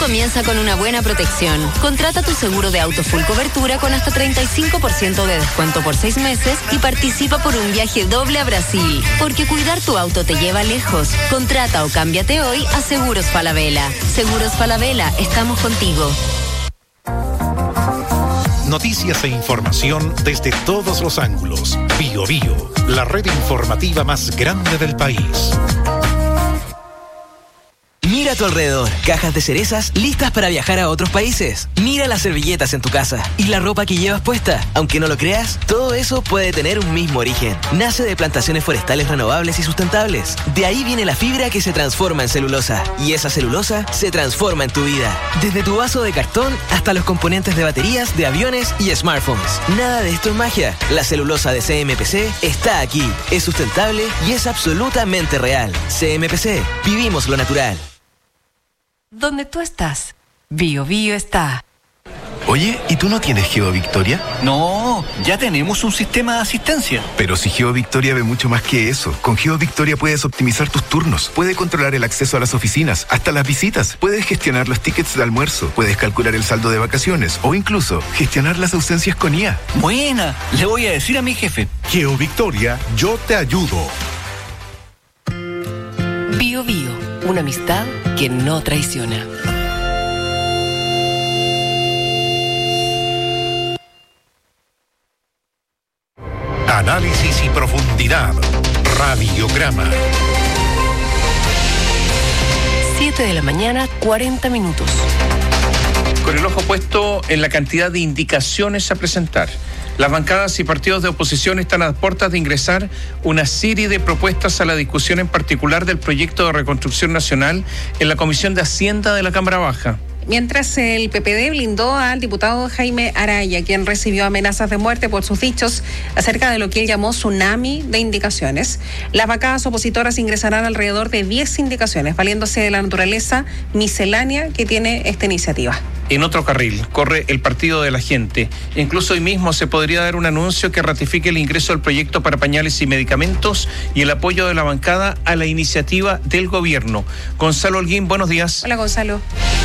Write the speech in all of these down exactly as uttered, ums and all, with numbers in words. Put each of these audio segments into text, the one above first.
comienza con una buena protección. Contrata tu seguro de auto full cobertura con hasta treinta y cinco por ciento de descuento por seis meses y participa por un viaje doble a Brasil. Porque cuidar tu auto te lleva lejos. Contrata o cámbiate hoy a Seguros Falabella. Seguros Falabella, estamos contigo. Noticias e información desde todos los ángulos. Bio Bio, la red informativa más grande del país. Mira a tu alrededor, cajas de cerezas listas para viajar a otros países. Mira las servilletas en tu casa y la ropa que llevas puesta. Aunque no lo creas, todo eso puede tener un mismo origen. Nace de plantaciones forestales renovables y sustentables. De ahí viene la fibra que se transforma en celulosa. Y esa celulosa se transforma en tu vida. Desde tu vaso de cartón hasta los componentes de baterías, de aviones y smartphones. Nada de esto es magia. La celulosa de C M P C está aquí. Es sustentable y es absolutamente real. C M P C. Vivimos lo natural. Donde tú estás, Bio Bio está. Oye, ¿y tú no tienes GeoVictoria? No, ya tenemos un sistema de asistencia. Pero si GeoVictoria ve mucho más que eso. Con GeoVictoria puedes optimizar tus turnos, puedes controlar el acceso a las oficinas, hasta las visitas, puedes gestionar los tickets de almuerzo, puedes calcular el saldo de vacaciones o incluso gestionar las ausencias con I A. Buena, le voy a decir a mi jefe. GeoVictoria, yo te ayudo. Bio Bio, una amistad que no traiciona. Análisis y profundidad. Radiograma. siete de la mañana, cuarenta minutos. Con el ojo puesto en la cantidad de indicaciones a presentar. Las bancadas y partidos de oposición están a puertas de ingresar una serie de propuestas a la discusión en particular del proyecto de reconstrucción nacional en la Comisión de Hacienda de la Cámara Baja. Mientras el P P D blindó al diputado Jaime Araya, quien recibió amenazas de muerte por sus dichos acerca de lo que él llamó tsunami de indicaciones. Las bancadas opositoras ingresarán alrededor de diez indicaciones, valiéndose de la naturaleza miscelánea que tiene esta iniciativa. En otro carril corre el Partido de la Gente. Incluso hoy mismo se podría dar un anuncio que ratifique el ingreso del proyecto para pañales y medicamentos y el apoyo de la bancada a la iniciativa del gobierno. Gonzalo Holguín, buenos días. Hola, Gonzalo.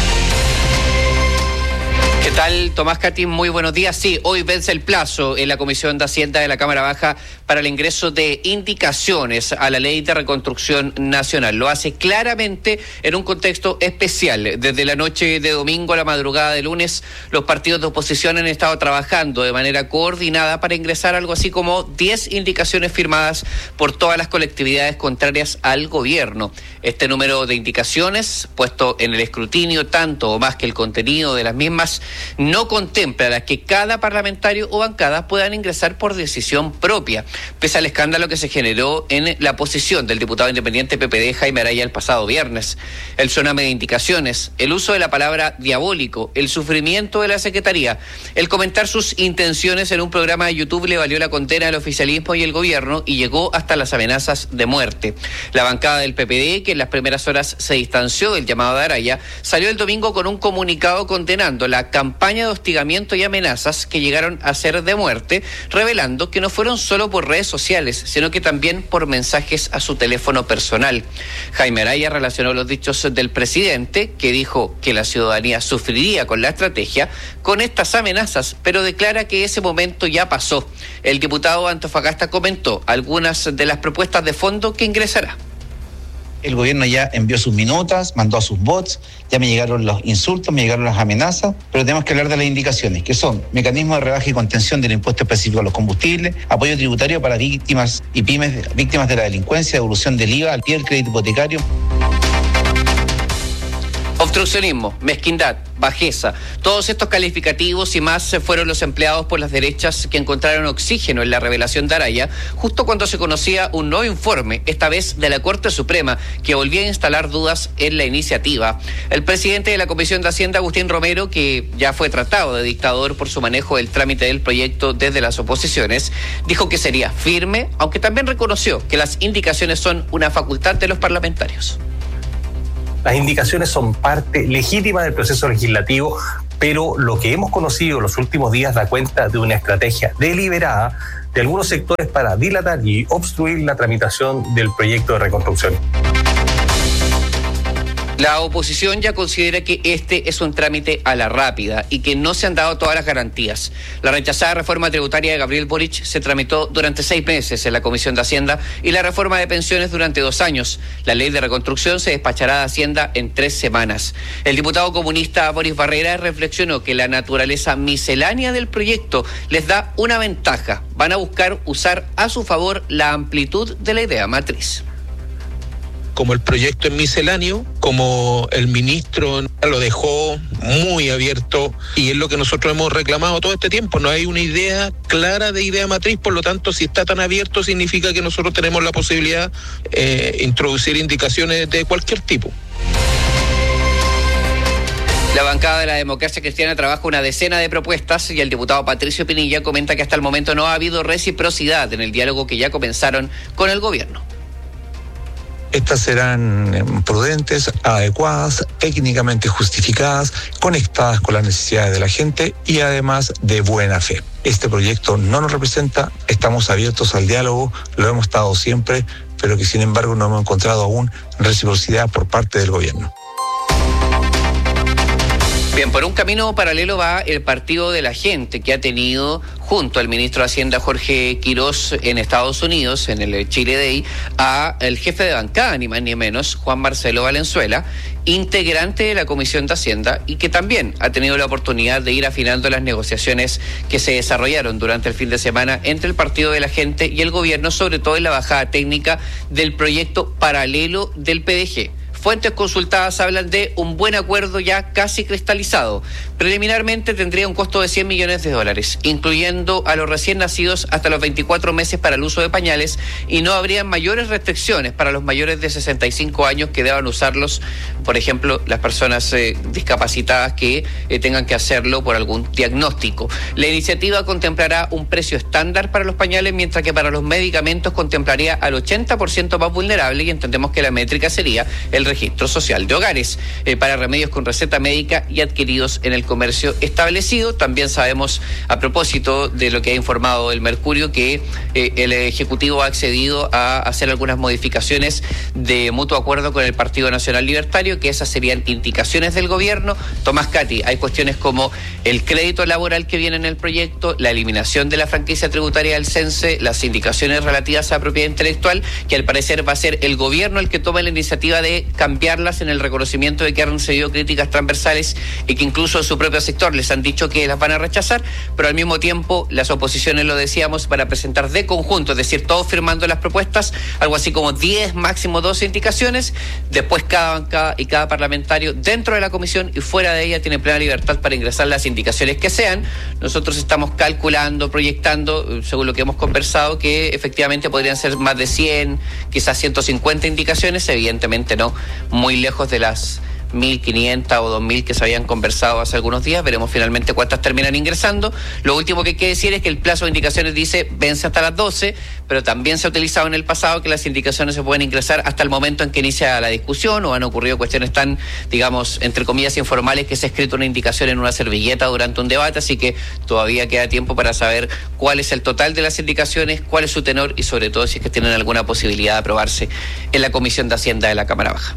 ¿Qué tal, Tomás Catín? Muy buenos días. Sí, hoy vence el plazo en la Comisión de Hacienda de la Cámara Baja para el ingreso de indicaciones a la Ley de Reconstrucción Nacional. Lo hace claramente en un contexto especial. Desde la noche de domingo a la madrugada de lunes, los partidos de oposición han estado trabajando de manera coordinada para ingresar algo así como diez indicaciones firmadas por todas las colectividades contrarias al gobierno. Este número de indicaciones, puesto en el escrutinio tanto o más que el contenido de las mismas, no contempla las que cada parlamentario o bancada puedan ingresar por decisión propia, pese al escándalo que se generó en la posición del diputado independiente P P D Jaime Araya el pasado viernes. El tsunami de indicaciones, el uso de la palabra diabólico, el sufrimiento de la Secretaría, el comentar sus intenciones en un programa de YouTube le valió la condena al oficialismo y el gobierno y llegó hasta las amenazas de muerte. La bancada del P P D, que en las primeras horas se distanció del llamado de Araya, salió el domingo con un comunicado condenando la campaña de hostigamiento y amenazas que llegaron a ser de muerte, revelando que no fueron solo por redes sociales, sino que también por mensajes a su teléfono personal. Jaime Araya relacionó los dichos del presidente, que dijo que la ciudadanía sufriría con la estrategia, con estas amenazas, pero declara que ese momento ya pasó. El diputado Antofagasta comentó algunas de las propuestas de fondo que ingresará. El gobierno ya envió sus minutas, mandó a sus bots, ya me llegaron los insultos, me llegaron las amenazas, pero tenemos que hablar de las indicaciones, que son mecanismos de rebaja y contención del impuesto específico a los combustibles, apoyo tributario para víctimas y pymes, víctimas de la delincuencia, devolución del I V A al pie del crédito hipotecario. Obstruccionismo, mezquindad, bajeza, todos estos calificativos y más fueron los empleados por las derechas que encontraron oxígeno en la revelación de Araya, justo cuando se conocía un nuevo informe, esta vez de la Corte Suprema, que volvía a instalar dudas en la iniciativa. El presidente de la Comisión de Hacienda, Agustín Romero, que ya fue tratado de dictador por su manejo del trámite del proyecto desde las oposiciones, dijo que sería firme, aunque también reconoció que las indicaciones son una facultad de los parlamentarios. Las indicaciones son parte legítima del proceso legislativo, pero lo que hemos conocido en los últimos días da cuenta de una estrategia deliberada de algunos sectores para dilatar y obstruir la tramitación del proyecto de reconstrucción. La oposición ya considera que este es un trámite a la rápida y que no se han dado todas las garantías. La rechazada reforma tributaria de Gabriel Boric se tramitó durante seis meses en la Comisión de Hacienda y la reforma de pensiones durante dos años. La ley de reconstrucción se despachará de Hacienda en tres semanas. El diputado comunista Boris Barrera reflexionó que la naturaleza miscelánea del proyecto les da una ventaja. Van a buscar usar a su favor la amplitud de la idea matriz. Como el proyecto es misceláneo, como el ministro lo dejó muy abierto, y es lo que nosotros hemos reclamado todo este tiempo, no hay una idea clara de idea matriz, por lo tanto, si está tan abierto, significa que nosotros tenemos la posibilidad de eh, introducir indicaciones de cualquier tipo. La bancada de la Democracia Cristiana trabaja una decena de propuestas y el diputado Patricio Pinilla comenta que hasta el momento no ha habido reciprocidad en el diálogo que ya comenzaron con el gobierno. Estas serán prudentes, adecuadas, técnicamente justificadas, conectadas con las necesidades de la gente y además de buena fe. Este proyecto no nos representa, estamos abiertos al diálogo, lo hemos estado siempre, pero que sin embargo no hemos encontrado aún reciprocidad por parte del gobierno. Bien, por un camino paralelo va el Partido de la Gente, que ha tenido junto al ministro de Hacienda Jorge Quirós en Estados Unidos, en el Chile Day, a el jefe de bancada, ni más ni menos, Juan Marcelo Valenzuela, integrante de la Comisión de Hacienda y que también ha tenido la oportunidad de ir afinando las negociaciones que se desarrollaron durante el fin de semana entre el Partido de la Gente y el gobierno, sobre todo en la bajada técnica del proyecto paralelo del P D G. Fuentes consultadas hablan de un buen acuerdo ya casi cristalizado. Preliminarmente tendría un costo de cien millones de dólares, incluyendo a los recién nacidos hasta los veinticuatro meses para el uso de pañales, y no habría mayores restricciones para los mayores de sesenta y cinco años que deban usarlos, por ejemplo, las personas eh, discapacitadas que eh, tengan que hacerlo por algún diagnóstico. La iniciativa contemplará un precio estándar para los pañales, mientras que para los medicamentos contemplaría al ochenta por ciento más vulnerable, y entendemos que la métrica sería el registro social de hogares eh, para remedios con receta médica y adquiridos en el comercio establecido. También sabemos, a propósito de lo que ha informado el Mercurio, que eh, el Ejecutivo ha accedido a hacer algunas modificaciones de mutuo acuerdo con el Partido Nacional Libertario, que esas serían indicaciones del gobierno. Tomás Cati, hay cuestiones como el crédito laboral que viene en el proyecto, la eliminación de la franquicia tributaria del CENSE, las indicaciones relativas a propiedad intelectual, que al parecer va a ser el gobierno el que tome la iniciativa de cambiarlas, en el reconocimiento de que han recibido críticas transversales y que incluso en su propio sector les han dicho que las van a rechazar, pero al mismo tiempo las oposiciones, lo decíamos, para presentar de conjunto, es decir, todos firmando las propuestas, algo así como diez, máximo doce indicaciones. Después cada bancada y cada parlamentario dentro de la comisión y fuera de ella tiene plena libertad para ingresar las indicaciones que sean. Nosotros estamos calculando, proyectando, según lo que hemos conversado, que efectivamente podrían ser más de cien, quizás ciento cincuenta indicaciones, evidentemente no muy lejos de las mil quinientas o dos mil que se habían conversado hace algunos días. Veremos finalmente cuántas terminan ingresando. Lo último que hay que decir es que el plazo de indicaciones dice vence hasta las doce, pero también se ha utilizado en el pasado que las indicaciones se pueden ingresar hasta el momento en que inicia la discusión, o han ocurrido cuestiones tan, digamos, entre comillas, informales, que se ha escrito una indicación en una servilleta durante un debate, así que todavía queda tiempo para saber cuál es el total de las indicaciones, cuál es su tenor y sobre todo si es que tienen alguna posibilidad de aprobarse en la Comisión de Hacienda de la Cámara Baja.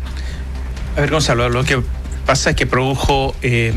A ver, Gonzalo, lo que pasa es que produjo eh,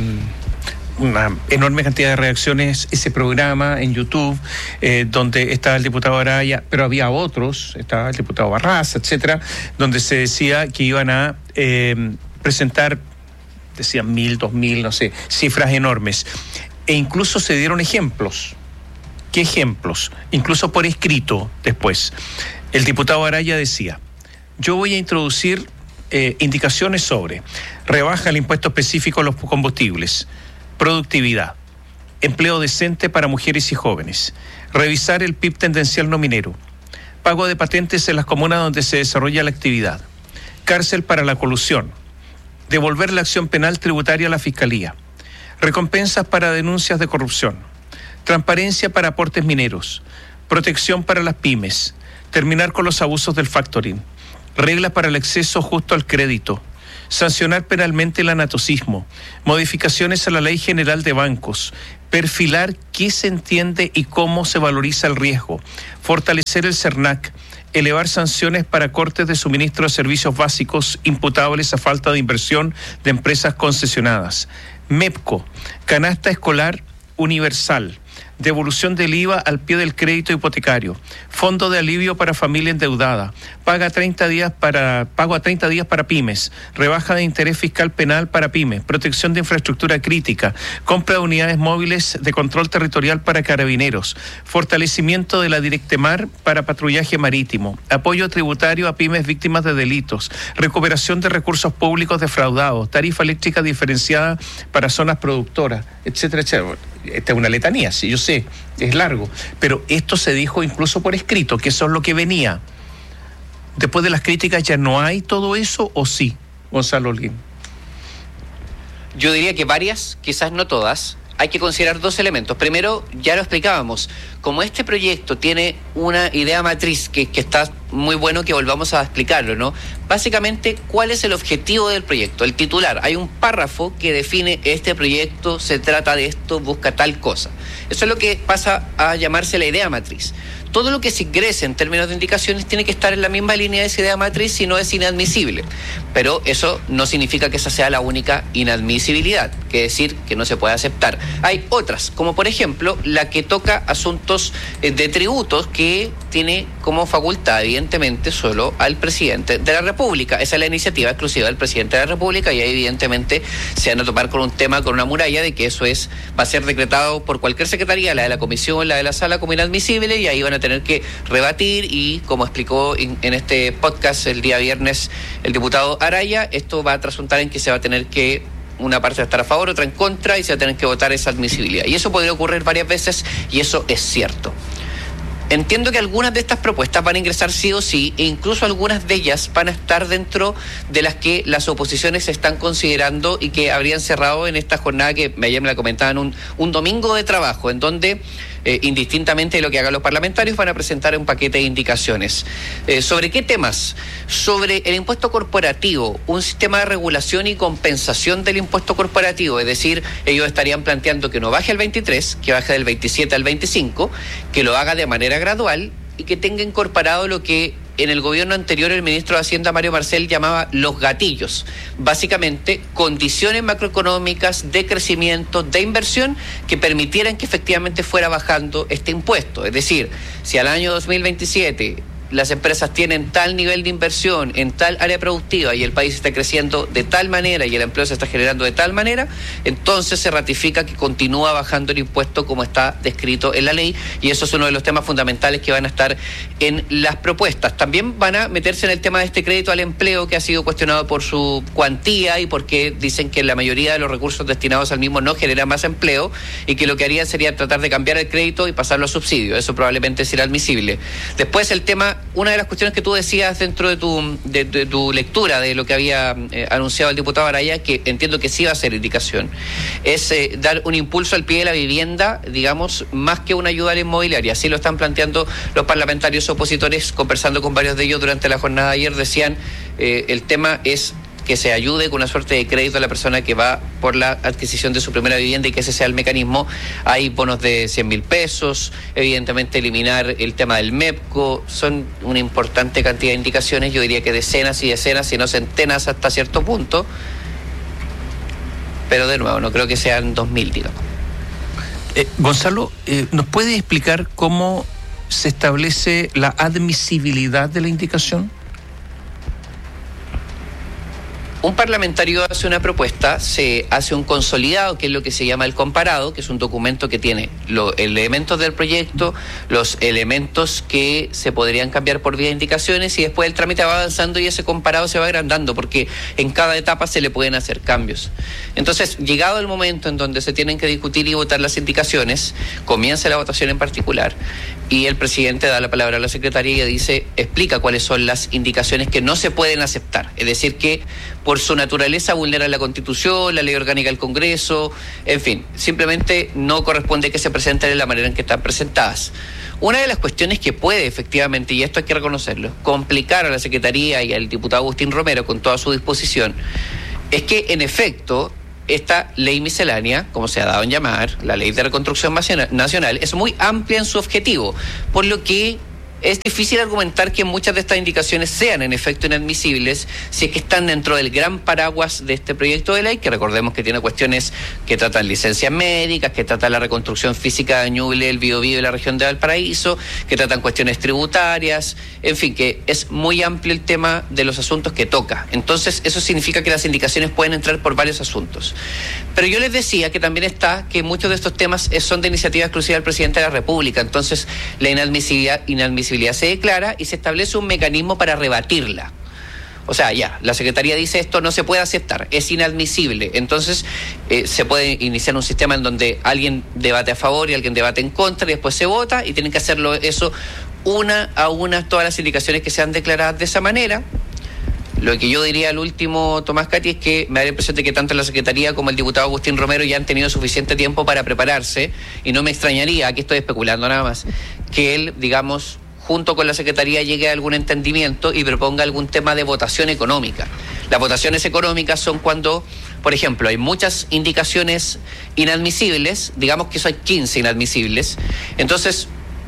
una enorme cantidad de reacciones ese programa en YouTube, eh, donde estaba el diputado Araya, pero había otros, estaba el diputado Barraza, etcétera, donde se decía que iban a eh, presentar, decían mil, dos mil, no sé, cifras enormes. E incluso se dieron ejemplos. ¿Qué ejemplos? Incluso por escrito después. El diputado Araya decía, yo voy a introducir Eh, indicaciones sobre rebaja el impuesto específico a los combustibles, productividad, empleo decente para mujeres y jóvenes, revisar el P I B tendencial no minero, pago de patentes en las comunas donde se desarrolla la actividad, cárcel para la colusión, devolver la acción penal tributaria a la Fiscalía, recompensas para denuncias de corrupción, transparencia para aportes mineros, protección para las pymes, terminar con los abusos del factoring, reglas para el acceso justo al crédito, sancionar penalmente el anatocismo, modificaciones a la Ley General de Bancos, perfilar qué se entiende y cómo se valoriza el riesgo, fortalecer el CERNAC, elevar sanciones para cortes de suministro de servicios básicos imputables a falta de inversión de empresas concesionadas. MEPCO, canasta escolar universal, devolución del I V A al pie del crédito hipotecario, fondo de alivio para familia endeudada, paga treinta días para, pago a treinta días para pymes, rebaja de interés fiscal penal para pymes, protección de infraestructura crítica, compra de unidades móviles de control territorial para carabineros, fortalecimiento de la Directemar para patrullaje marítimo, apoyo tributario a pymes víctimas de delitos, recuperación de recursos públicos defraudados, tarifa eléctrica diferenciada para zonas productoras, etcétera, etcétera. Esta es una letanía, sí, yo sé, es largo, pero esto se dijo incluso por escrito, que eso es lo que venía. Después de las críticas, ¿ya no hay todo eso o sí, Gonzalo Holguín? Yo diría que varias, quizás no todas. Hay que considerar dos elementos. Primero, ya lo explicábamos, como este proyecto tiene una idea matriz que, que está muy bueno que volvamos a explicarlo, ¿no? Básicamente, ¿cuál es el objetivo del proyecto? El titular. Hay un párrafo que define este proyecto, se trata de esto, busca tal cosa. Eso es lo que pasa a llamarse la idea matriz. Todo lo que se ingrese en términos de indicaciones tiene que estar en la misma línea de esa idea matriz, si no es inadmisible. Pero eso no significa que esa sea la única inadmisibilidad, que decir que no se puede aceptar. Hay otras, como por ejemplo la que toca asuntos de tributos, que tiene como facultad evidentemente solo al presidente de la República. Esa es la iniciativa exclusiva del presidente de la República, y ahí evidentemente se van a topar con un tema, con una muralla de que eso es va a ser decretado por cualquier secretaría, la de la comisión, la de la sala, como inadmisible, y ahí van a tener que rebatir. Y como explicó en, en este podcast el día viernes el diputado Araya, esto va a trasuntar en que se va a tener que, una parte va a estar a favor, otra en contra, y se va a tener que votar esa admisibilidad. Y eso podría ocurrir varias veces, y eso es cierto. Entiendo que algunas de estas propuestas van a ingresar sí o sí, e incluso algunas de ellas van a estar dentro de las que las oposiciones están considerando y que habrían cerrado en esta jornada que ayer me la comentaban, un, un domingo de trabajo, en donde eh, indistintamente de lo que hagan los parlamentarios van a presentar un paquete de indicaciones. Eh, ¿Sobre qué temas? Sobre el impuesto corporativo, un sistema de regulación y compensación del impuesto corporativo, es decir, ellos estarían planteando que no baje al veintitrés, que baje del veintisiete al veinticinco, que lo haga de manera gradual y que tenga incorporado lo que en el gobierno anterior el ministro de Hacienda, Mario Marcel, llamaba los gatillos. Básicamente, condiciones macroeconómicas de crecimiento, de inversión, que permitieran que efectivamente fuera bajando este impuesto. Es decir, si al año dos mil veintisiete las empresas tienen tal nivel de inversión en tal área productiva y el país está creciendo de tal manera y el empleo se está generando de tal manera, entonces se ratifica que continúa bajando el impuesto como está descrito en la ley, y eso es uno de los temas fundamentales que van a estar en las propuestas. También van a meterse en el tema de este crédito al empleo, que ha sido cuestionado por su cuantía y porque dicen que la mayoría de los recursos destinados al mismo no generan más empleo, y que lo que harían sería tratar de cambiar el crédito y pasarlo a subsidio. Eso probablemente será admisible. Después el tema, una de las cuestiones que tú decías dentro de tu, de, de tu lectura de lo que había eh, anunciado el diputado Araya, que entiendo que sí va a ser indicación, es eh, dar un impulso al pie de la vivienda, digamos, más que una ayuda a la inmobiliaria. Así lo están planteando los parlamentarios opositores. Conversando con varios de ellos durante la jornada de ayer, decían eh, el tema es que se ayude con una suerte de crédito a la persona que va por la adquisición de su primera vivienda, y que ese sea el mecanismo. Hay bonos de cien mil pesos, evidentemente eliminar el tema del MEPCO, son una importante cantidad de indicaciones, yo diría que decenas y decenas, si no centenas hasta cierto punto, pero de nuevo, no creo que sean dos mil, digamos. Eh, Gonzalo, eh, ¿nos puede explicar cómo se establece la admisibilidad de la indicación? Un parlamentario hace una propuesta, se hace un consolidado, que es lo que se llama el comparado, que es un documento que tiene los elementos del proyecto, los elementos que se podrían cambiar por vía de indicaciones, y después el trámite va avanzando y ese comparado se va agrandando, porque en cada etapa se le pueden hacer cambios. Entonces, llegado el momento en donde se tienen que discutir y votar las indicaciones, comienza la votación en particular, y el presidente da la palabra a la secretaría y dice, explica cuáles son las indicaciones que no se pueden aceptar. Es decir, que por su naturaleza vulneran la Constitución, la ley orgánica del Congreso, en fin, simplemente no corresponde que se presenten de la manera en que están presentadas. Una de las cuestiones que puede efectivamente, y esto hay que reconocerlo, complicar a la secretaría y al diputado Agustín Romero con toda su disposición, es que en efecto esta ley miscelánea, como se ha dado en llamar, la ley de reconstrucción nacional, es muy amplia en su objetivo, por lo que Es difícil argumentar que muchas de estas indicaciones sean en efecto inadmisibles si es que están dentro del gran paraguas de este proyecto de ley, que recordemos que tiene cuestiones que tratan licencias médicas, que tratan la reconstrucción física de Ñuble, el Biobío y la región de Valparaíso, que tratan cuestiones tributarias, en fin, que es muy amplio el tema de los asuntos que toca. Entonces, eso significa que las indicaciones pueden entrar por varios asuntos. Pero yo les decía que también está que muchos de estos temas son de iniciativa exclusiva del presidente de la República. Entonces, la inadmisibilidad, inadmisibilidad se declara y se establece un mecanismo para rebatirla. O sea, ya, la Secretaría dice esto no se puede aceptar, es inadmisible. Entonces, eh, se puede iniciar un sistema en donde alguien debate a favor y alguien debate en contra y después se vota, y tienen que hacerlo eso una a una, todas las indicaciones que sean declaradas de esa manera. Lo que yo diría al último, Tomás Cati, es que me da la impresión de que tanto la Secretaría como el diputado Agustín Romero ya han tenido suficiente tiempo para prepararse, y no me extrañaría, aquí estoy especulando nada más, que él, digamos, junto con la Secretaría llegue a algún entendimiento y proponga algún tema de votación económica. Las votaciones económicas son cuando, por ejemplo, hay muchas indicaciones inadmisibles, digamos que eso hay quince inadmisibles, entonces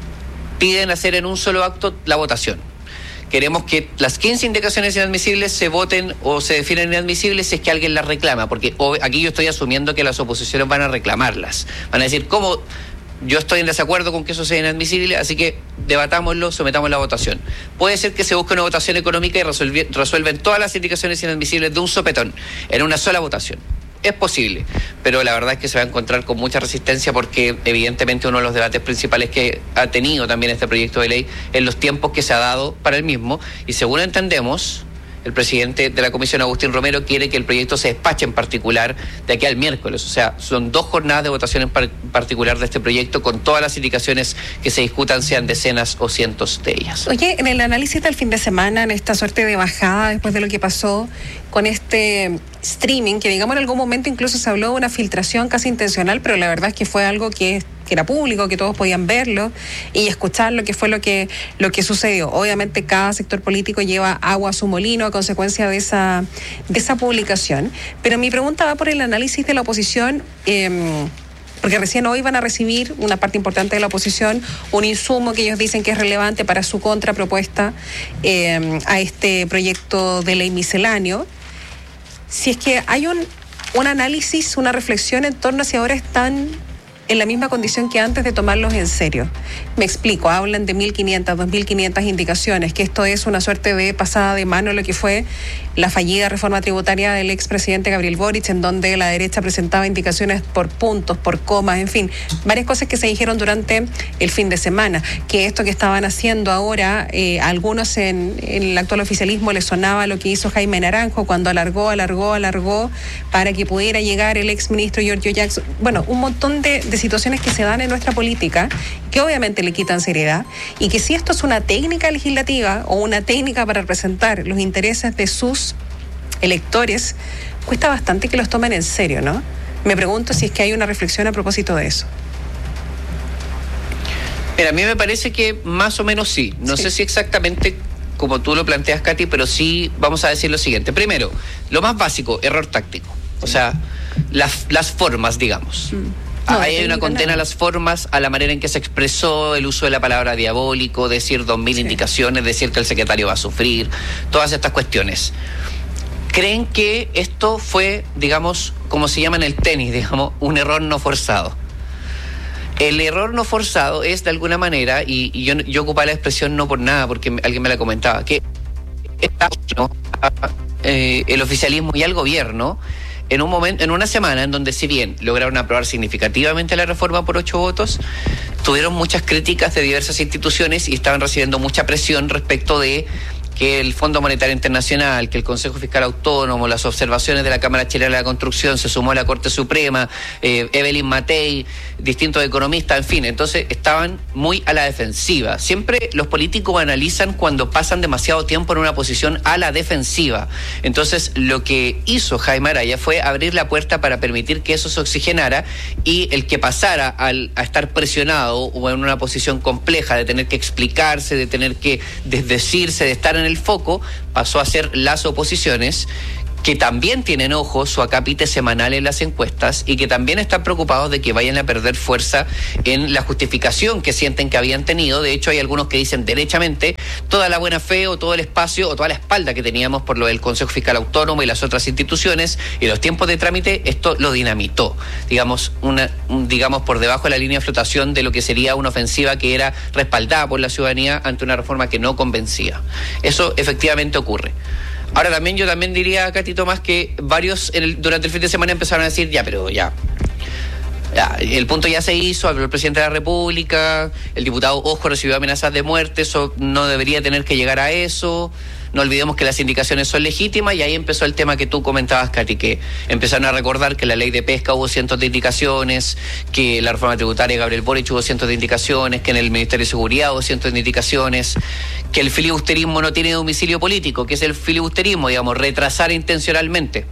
piden hacer en un solo acto la votación. Queremos que las quince indicaciones inadmisibles se voten o se definen inadmisibles si es que alguien las reclama, porque aquí yo estoy asumiendo que las oposiciones van a reclamarlas. Van a decir, ¿cómo? Yo estoy en desacuerdo con que eso sea inadmisible, así que debatámoslo, sometamos la votación. Puede ser que se busque una votación económica y resuelve, resuelven todas las indicaciones inadmisibles de un sopetón, en una sola votación. Es posible, pero la verdad es que se va a encontrar con mucha resistencia, porque evidentemente uno de los debates principales que ha tenido también este proyecto de ley es los tiempos que se ha dado para el mismo, y según entendemos, el presidente de la Comisión, Agustín Romero, quiere que el proyecto se despache en particular de aquí al miércoles. O sea, son dos jornadas de votación en par- particular de este proyecto, con todas las indicaciones que se discutan, sean decenas o cientos de ellas. Oye, en el análisis del fin de semana, en esta suerte de bajada después de lo que pasó con este streaming, que digamos en algún momento incluso se habló de una filtración casi intencional, pero la verdad es que fue algo que que era público, que todos podían verlo y escucharlo, que fue lo que lo que sucedió. Obviamente cada sector político lleva agua a su molino a consecuencia de esa de esa publicación, pero mi pregunta va por el análisis de la oposición, eh, porque recién hoy van a recibir una parte importante de la oposición un insumo que ellos dicen que es relevante para su contrapropuesta eh, a este proyecto de ley misceláneo. Si es que hay un, un análisis, una reflexión en torno a si ahora están en la misma condición que antes de tomarlos en serio. Me explico, hablan de mil quinientas, dos mil quinientas indicaciones, que esto es una suerte de pasada de mano lo que fue la fallida reforma tributaria del expresidente Gabriel Boric, en donde la derecha presentaba indicaciones por puntos, por comas, en fin, varias cosas que se dijeron durante el fin de semana, que esto que estaban haciendo ahora, eh, a algunos en, en el actual oficialismo les sonaba lo que hizo Jaime Naranjo cuando alargó, alargó, alargó para que pudiera llegar el exministro Giorgio Jackson. Bueno, un montón de, de situaciones que se dan en nuestra política que obviamente le quitan seriedad, y que si esto es una técnica legislativa o una técnica para representar los intereses de sus electores, cuesta bastante que los tomen en serio, ¿no? Me pregunto si es que hay una reflexión a propósito de eso. Mira, a mí me parece que más o menos sí. No sí. sé si exactamente como tú lo planteas, Katy, pero sí vamos a decir lo siguiente. Primero, lo más básico, error táctico. O sea, las, las formas, digamos. Mm. No, Ahí hay una condena nada. a las formas, a la manera en que se expresó, el uso de la palabra diabólico, decir dos mil sí. indicaciones, decir que el secretario va a sufrir, todas estas cuestiones. ¿Creen que esto fue, digamos, como se llama en el tenis, digamos, un error no forzado? El error no forzado es, de alguna manera, y, y yo, yo ocupaba la expresión no por nada, porque alguien me la comentaba, que está, ¿no? eh, el oficialismo y el gobierno en un momento, en una semana en donde, si bien lograron aprobar significativamente la reforma por ocho votos, tuvieron muchas críticas de diversas instituciones y estaban recibiendo mucha presión respecto de que el Fondo Monetario Internacional, que el Consejo Fiscal Autónomo, las observaciones de la Cámara Chilena de la Construcción, se sumó a la Corte Suprema, eh, Evelyn Matei, distintos economistas, en fin, entonces estaban muy a la defensiva. Siempre los políticos analizan cuando pasan demasiado tiempo en una posición a la defensiva. Entonces, lo que hizo Jaime Araya fue abrir la puerta para permitir que eso se oxigenara, y el que pasara al, a estar presionado o en una posición compleja de tener que explicarse, de tener que desdecirse, de estar en el foco, pasó a ser las oposiciones, que también tienen, ojo, su acápite semanal en las encuestas y que también están preocupados de que vayan a perder fuerza en la justificación que sienten que habían tenido. De hecho, hay algunos que dicen derechamente toda la buena fe o todo el espacio o toda la espalda que teníamos por lo del Consejo Fiscal Autónomo y las otras instituciones y los tiempos de trámite, esto lo dinamitó, digamos, una, un, digamos por debajo de la línea de flotación de lo que sería una ofensiva que era respaldada por la ciudadanía ante una reforma que no convencía. Eso efectivamente ocurre. Ahora también yo también diría, Katy Tomás, que varios en el, durante el fin de semana empezaron a decir, ya, pero ya, ya, el punto ya se hizo, habló el presidente de la República, el diputado Ojo recibió amenazas de muerte, eso no debería tener que llegar a eso, no olvidemos que las indicaciones son legítimas, y ahí empezó el tema que tú comentabas, Katy, que empezaron a recordar que en la ley de pesca hubo cientos de indicaciones, que la reforma tributaria de Gabriel Boric hubo cientos de indicaciones, que en el Ministerio de Seguridad hubo cientos de indicaciones, que el filibusterismo no tiene domicilio político, que es el filibusterismo, digamos, retrasar intencionalmente.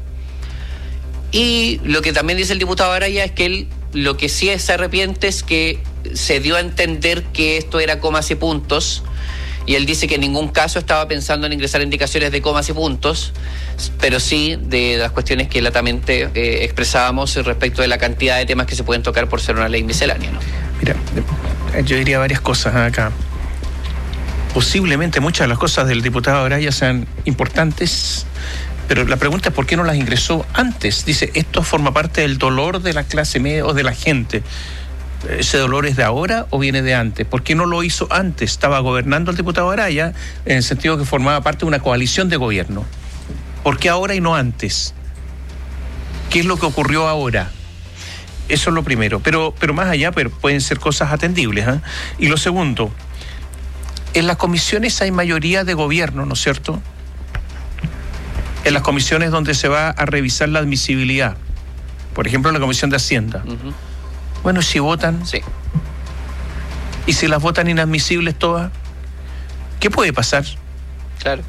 Y lo que también dice el diputado Araya es que él lo que sí se arrepiente es que se dio a entender que esto era comas y puntos, y él dice que en ningún caso estaba pensando en ingresar indicaciones de comas y puntos, pero sí de las cuestiones que latamente eh, expresábamos respecto de la cantidad de temas que se pueden tocar por ser una ley miscelánea, ¿no? Mira, yo diría varias cosas acá. Posiblemente muchas de las cosas del diputado Araya sean importantes, pero la pregunta es ¿por qué no las ingresó antes? Dice, esto forma parte del dolor de la clase media o de la gente. ¿Ese dolor es de ahora o viene de antes? ¿Por qué no lo hizo antes? Estaba gobernando el diputado Araya en el sentido que formaba parte de una coalición de gobierno. ¿Por qué ahora y no antes? ¿Qué es lo que ocurrió ahora? Eso es lo primero. Pero, pero más allá, pero pueden ser cosas atendibles, ¿eh? Y lo segundo, en las comisiones hay mayoría de gobierno, ¿no es cierto? En las comisiones donde se va a revisar la admisibilidad. Por ejemplo, en la Comisión de Hacienda. Uh-huh. Bueno, si votan, sí. Y si las votan inadmisibles todas, ¿qué puede pasar? Claro.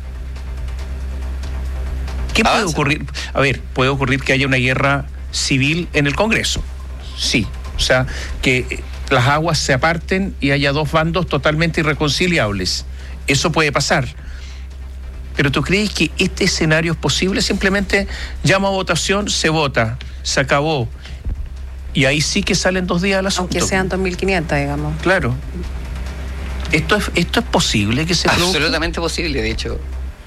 ¿Qué Avanza. puede ocurrir? A ver, puede ocurrir que haya una guerra civil en el Congreso. Sí. O sea, que las aguas se aparten y haya dos bandos totalmente irreconciliables. Eso puede pasar. Pero ¿tú crees que este escenario es posible? Simplemente llama a votación, se vota, se acabó. Y ahí sí que salen dos días al asunto. Aunque sean dos mil quinientos, digamos. Claro. ¿Esto es, esto es posible que se produzca? Absolutamente posible, de hecho.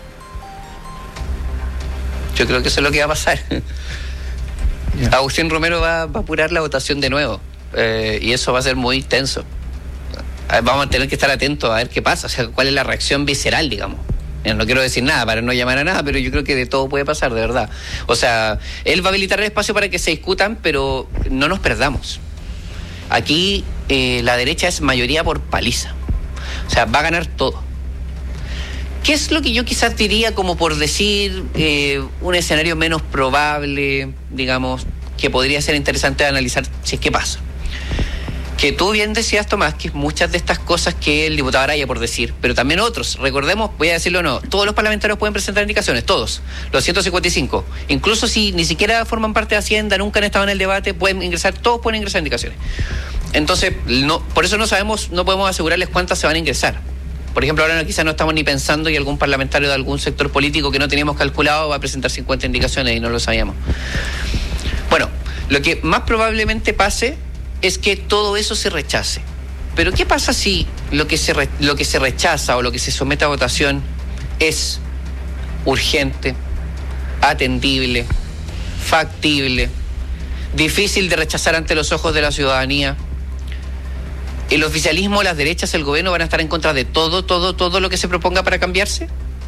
Yo creo que eso es lo que va a pasar. Yeah. Agustín Romero va, va a apurar la votación de nuevo. Eh, y eso va a ser muy tenso. Vamos a tener que estar atentos a ver qué pasa. O sea, cuál es la reacción visceral, digamos. No quiero decir nada para no llamar a nada, pero yo creo que de todo puede pasar, de verdad. O sea, él va a habilitar el espacio para que se discutan, pero no nos perdamos. Aquí eh, la derecha es mayoría por paliza. O sea, va a ganar todo. ¿Qué es lo que yo quizás diría como por decir eh, un escenario menos probable, digamos, que podría ser interesante de analizar si es que pasa? Que tú bien decías, Tomás, que muchas de estas cosas que el diputado Araya, por decir, pero también otros, recordemos, voy a decirlo o no, todos los parlamentarios pueden presentar indicaciones, todos, los ciento cincuenta y cinco, incluso si ni siquiera forman parte de Hacienda, nunca han estado en el debate, pueden ingresar, todos pueden ingresar indicaciones. Entonces, no, por eso no sabemos, no podemos asegurarles cuántas se van a ingresar. Por ejemplo, ahora quizás no estamos ni pensando y algún parlamentario de algún sector político que no teníamos calculado va a presentar cincuenta indicaciones y no lo sabíamos. Bueno, lo que más probablemente pase es que todo eso se rechace. Pero ¿qué pasa si lo que se re, lo que se rechaza o lo que se somete a votación es urgente, atendible, factible, difícil de rechazar ante los ojos de la ciudadanía? ¿El oficialismo, las derechas, el gobierno van a estar en contra de todo, todo, todo lo que se proponga para cambiarse?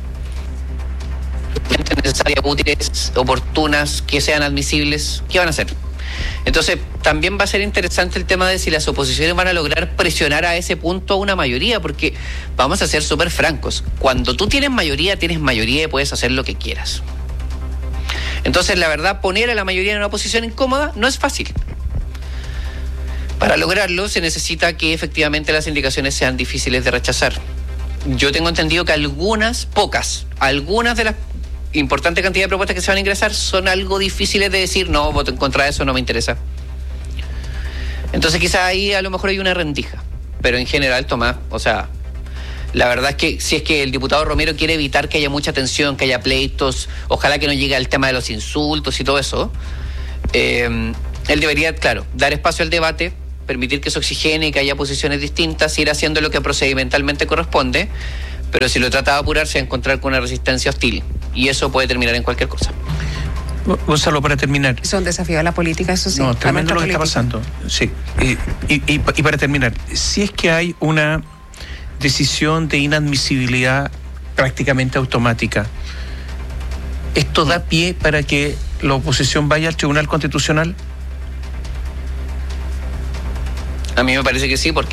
¿Necesarias, útiles, oportunas, que sean admisibles? ¿Qué van a hacer? Entonces, también va a ser interesante el tema de si las oposiciones van a lograr presionar a ese punto a una mayoría, porque vamos a ser súper francos. Cuando tú tienes mayoría, tienes mayoría y puedes hacer lo que quieras. Entonces, la verdad, poner a la mayoría en una posición incómoda no es fácil. Para lograrlo, se necesita que efectivamente las indicaciones sean difíciles de rechazar. Yo tengo entendido que algunas, pocas, algunas de las importante cantidad de propuestas que se van a ingresar son algo difíciles de decir, no, voto en contra de eso, no me interesa. Entonces quizás ahí a lo mejor hay una rendija, pero en general, Tomás, o sea, La verdad es que si es que el diputado Romero quiere evitar que haya mucha tensión, que haya pleitos, ojalá que no llegue al tema de los insultos y todo eso, eh, él debería, claro, dar espacio al debate, permitir que se oxigene, que haya posiciones distintas, ir haciendo lo que procedimentalmente corresponde, pero si lo trata de apurar se va a encontrar con una resistencia hostil y eso puede terminar en cualquier cosa. Gonzalo, para terminar. Es un desafío a la política, eso sí. No, tremendo lo que está pasando. Sí. Y, y, y, y para terminar, si es que hay una decisión de inadmisibilidad prácticamente automática, ¿esto da pie para que la oposición vaya al Tribunal Constitucional? A mí me parece que sí, porque